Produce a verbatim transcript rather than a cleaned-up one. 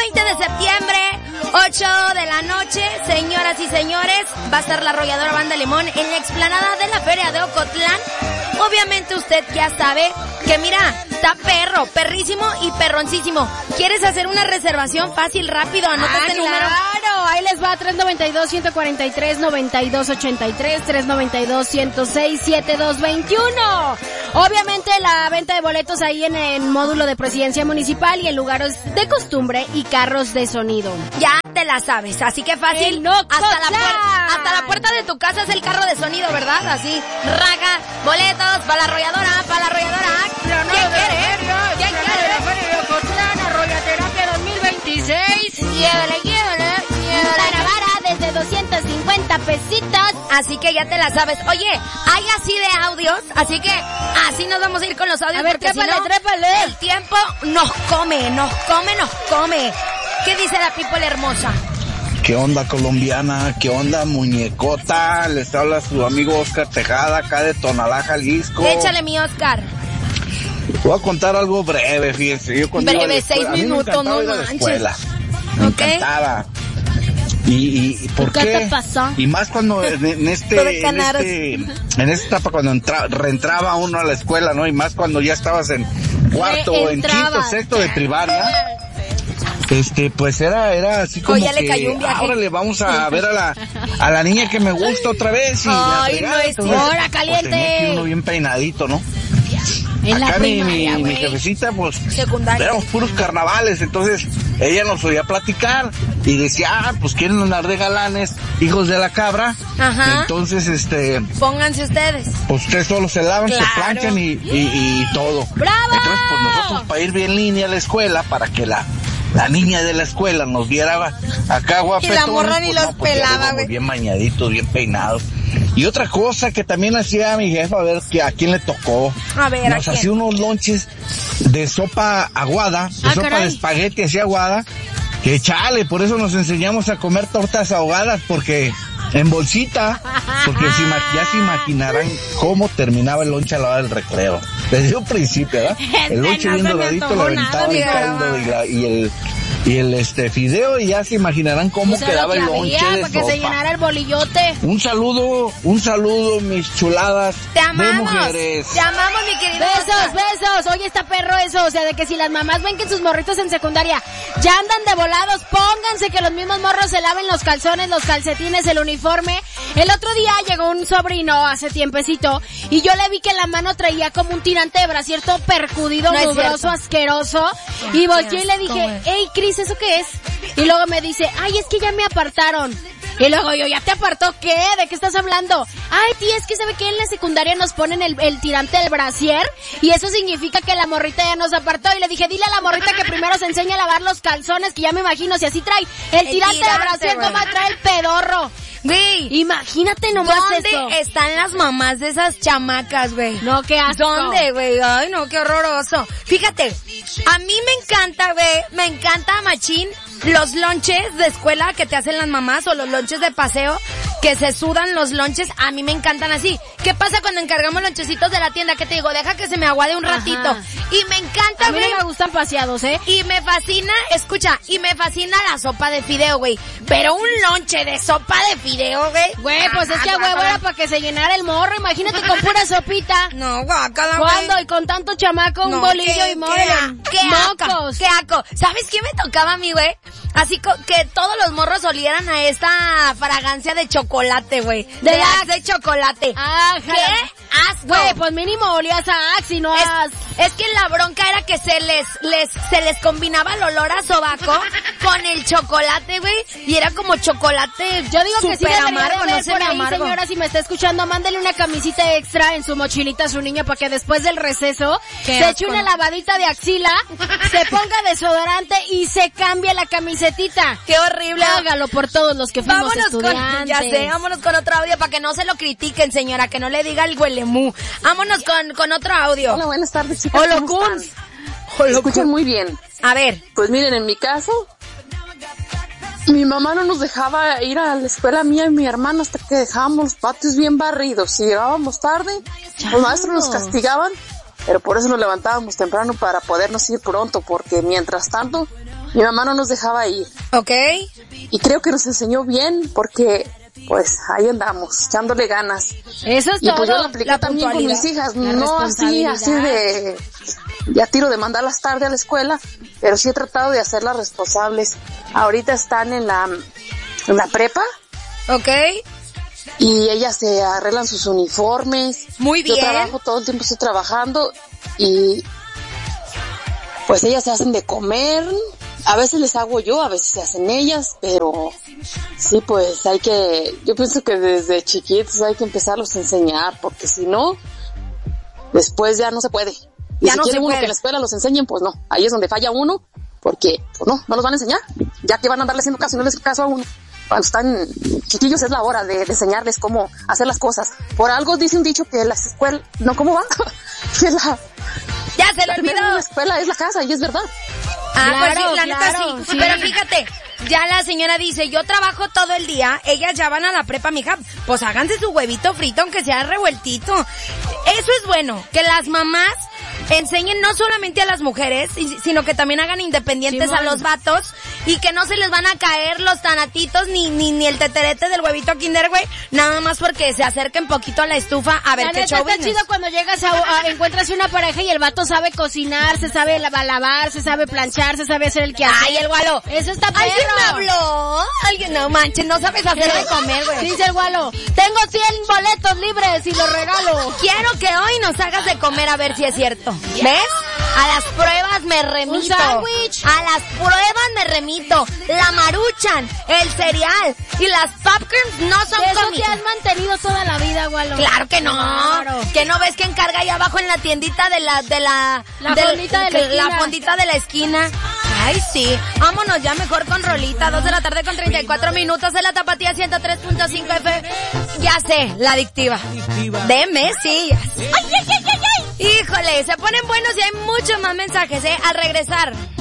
veinte de septiembre, ocho de la noche, señoras y señores, va a estar la Arrolladora Banda Limón en la explanada de la Feria de Ocotlán. Obviamente usted ya sabe que mira, está perro, perrísimo y perroncísimo. ¿Quieres hacer una reservación fácil, rápido? Anota ah, este claro. número. Claro, ahí les va, tres noventa y dos, ciento cuarenta y tres, noventa y dos ochenta y tres, tres noventa y dos, ciento seis, setenta y dos veintiuno. Obviamente la venta de boletos ahí en el módulo de Presidencia Municipal y en lugares de costumbre y carros de sonido. Ya te la sabes, así que fácil. No, hasta la puerta, hasta la puerta de tu casa es el carro de sonido, ¿verdad? Así, raga, boletos para la arrolladora, para la arrolladora. ¿Quién quiere? ¿Quién quiere? La Feria de Ocotlán, Arroyaterapia dos mil veintiséis. Llévale, llévale, llévale. Para vara desde doscientos cincuenta pesitos. Así que ya te la sabes. Oye, hay así de audios, así que así nos vamos a ir con los audios. A ver, porque trépale, si no, trépale. el tiempo nos come, nos come, nos come. ¿Qué dice la people hermosa? ¿Qué onda, colombiana? ¿Qué onda, muñecota? Les habla su amigo Oscar Tejada, acá de Tonalá, Jalisco. Échale, mi Oscar. Voy a contar algo breve, fíjense. Yo cuando Breve, iba a la seis escuela, minutos, a mí me no encantaba ir a la manches. escuela. Me Ok. encantaba. Y, y ¿por ¿Qué qué? te pasó? Y más cuando en, en Todo este, de en canaros. este, en esta etapa cuando entra, reentraba uno a la escuela, ¿no? Y más cuando ya estabas en cuarto o en quinto, Reentrabas. sexto de primaria. Este, pues era, era así como Oh, ya le que, cayó un viaje. ahora le vamos a ver a la, a la niña que me gusta otra vez y la Ay, fregada, no es entonces, cierto. Ahora, caliente. pues, tenía que ir uno bien peinadito, ¿no? En la Acá mi, mi, primaria, mi güey. jefecita, pues, Secundaria. éramos puros carnavales, entonces ella nos oía platicar y decía, ah, pues quieren andar de galanes, hijos de la cabra. Ajá. Entonces, este, Pónganse ustedes. pues ustedes solo se lavan, Claro. se planchan y, y, y todo. ¡Bravo! Entonces, pues nosotros para ir bien línea a la escuela, para que la, la niña de la escuela nos viera acá guapetones, Y la morra ni pues, los no, pues, ya pelaba, íbamos güey. bien bañaditos, bien peinados. Y otra cosa que también hacía mi jefa, a ver que a quién le tocó. A ver, ¿a Nos quién? hacía unos lonches de sopa aguada, de Ah, sopa caray. de espagueti así aguada. Que chale, por eso nos enseñamos a comer tortas ahogadas, porque en bolsita, porque si, ma- ya se imaginarán cómo terminaba el lonche a la hora del recreo. Desde un principio, ¿verdad? El lonche No bien se me doradito, antojó le nada, aventaba el diga. caldo y, la, y el y el este fideo y ya se imaginarán cómo Eso era quedaba lo el que lonche había de para que se sopa. llenara el bolillote. Un saludo, un saludo, mis chuladas Te de amamos. mujeres. Te amamos, mi querido Besos, Oscar. besos. Oye, está perro eso. O sea, de que si las mamás ven que sus morritos en secundaria ya andan de volados, pónganse que los mismos morros se laven los calzones, los calcetines, el uniforme. El otro día llegó un sobrino hace tiempecito y yo le vi que en la mano traía como un tirante de brasier todo percudido, No es mugroso, cierto. asqueroso. Y volteé y le asco, dije, güey. hey, Cris, ¿eso qué es? Y luego me dice, ay, es que ya me apartaron. Y luego yo, ¿ya te apartó qué? ¿De qué estás hablando? Ay, tía, es que sabe que en la secundaria nos ponen el, el tirante del brasier y eso significa que la morrita ya nos apartó. Y le dije, dile a la morrita que primero se enseñe a lavar los calzones, que ya me imagino si así trae el, El tirante, tirante, del brasier, güey. ¿cómo trae el pedorro? Güey, Imagínate nomás ¿dónde eso. están las mamás de esas chamacas, güey? No, qué asco. ¿Dónde, güey? Ay, no, qué horroroso. Fíjate, a mí me encanta, güey, me encanta, machín, los lonches de escuela que te hacen las mamás o los lonches de paseo que se sudan los lonches, a mí me encantan así. ¿Qué pasa cuando encargamos lonchecitos de la tienda? Que te digo, deja que se me aguade un Ajá. ratito. Y me encanta, A mí güey. no me gustan paseados, ¿eh? Y me fascina, escucha, y me fascina la sopa de fideo, güey. Pero un lonche de sopa de fideo, güey. Güey, pues es que a huevo era para que se llenara el morro. Imagínate con pura sopita. No, guácala, güey. ¿Cuándo? Y con tanto chamaco, un No, bolillo qué- y mole. qué- Qué aco, Mocos. qué aco. ¿Sabes qué me tocaba a mí, güey? Así co- que todos los morros olieran a esta fragancia de chocolate, güey. De, De las de chocolate. Ah, ¡Qué asco! Güey, pues mínimo olías a Axe y no a... Es, es que la bronca era que se les, les, se les combinaba el olor a sobaco con el chocolate, güey. Y era como chocolate. Yo digo que sí súper debería amargo, de no ver sé, por ahí, amargo. señora, si me está escuchando, mándele una camisita extra en su mochilita a su niña para que después del receso Qué se asco, eche una ¿no? lavadita de axila, se ponga desodorante y se cambie la camisetita. Qué horrible. Hágalo por todos los que fuimos Vámonos con, estudiantes. ya sé, vámonos con otro audio para que no se lo critiquen, señora, que no le diga el huelemú. Vámonos con, con otro audio. Hola, buenas tardes, chicas. Hola, ¿Cómo Guns. están? Me escuchan muy bien. A ver, Pues miren, en mi caso, mi mamá no nos dejaba ir a la escuela mía y mi hermana hasta que dejábamos los patios bien barridos. Si llegábamos tarde, los maestros nos castigaban, pero por eso nos levantábamos temprano para podernos ir pronto, porque mientras tanto mi mamá no nos dejaba ir. Ok. Y creo que nos enseñó bien porque, pues, ahí andamos, echándole ganas. Eso es y todo. pues yo lo apliqué la también con mis hijas, la no así, así de, ya tiro de mandarlas tarde a la escuela, pero sí he tratado de hacerlas responsables. Ahorita están en la, en la prepa. Ok. Y ellas se arreglan sus uniformes. Muy bien. Yo trabajo, todo el tiempo estoy trabajando y pues ellas se hacen de comer. A veces les hago yo, a veces se hacen ellas, pero sí, pues hay que, yo pienso que desde chiquitos hay que empezarlos a enseñar, porque si no, después ya no se puede. Y Ya si no quiere se uno puede. que en la escuela los enseñen, pues no, ahí es donde falla uno, porque pues no, no los van a enseñar, ya que van a andarle haciendo caso y no les hacen caso a uno. Cuando están chiquillos es la hora de, de enseñarles cómo hacer las cosas. Por algo dice un dicho que la escuela, no, ¿cómo va? que la, Ya se lo la primera olvidó. escuela es la casa, y es verdad. Ah, Claro, pues sí, la claro, neta sí. sí. Pero fíjate, ya la señora dice, yo trabajo todo el día, ellas ya van a la prepa, mija, pues háganse su huevito frito, aunque sea revueltito. Eso es bueno, que las mamás enseñen no solamente a las mujeres, sino que también hagan independientes Simón. a los vatos y que no se les van a caer los tanatitos ni ni ni el teterete del huevito Kinder, güey, nada más porque se acerquen poquito a la estufa a ver La qué neta show está business. chido cuando llegas a, a encuentras una pareja y el vato sabe cocinar, se sabe lavar, lavar, se sabe planchar, se sabe hacer el quehacer. Ay, el gualo. Eso está perro. ¿Alguien me habló? Alguien, no manches, no sabes hacer de comer, güey. Dice el gualo, tengo cien boletos libres y los regalo. Quiero que hoy nos hagas de comer a ver si es cierto. ¿Ves? A las pruebas me remito. Un sándwich. A las pruebas me remito. La Maruchan, el cereal y las popcorns no son Eso te comida. has mantenido toda la vida, gualo. Claro que no. Claro. Que no ves que encarga ahí abajo en la tiendita de la de la La del- fondita de la esquina. la fondita de la esquina. Ay, sí. Vámonos ya mejor con rolita. Dos de la tarde con treinta y cuatro minutos de la Tapatía ciento tres punto cinco F M. Ya sé, la adictiva. De Mesías. Ay, ay, ay, ay, ay. Híjole, se ponen buenos y hay muchos más mensajes, ¿eh? Al regresar.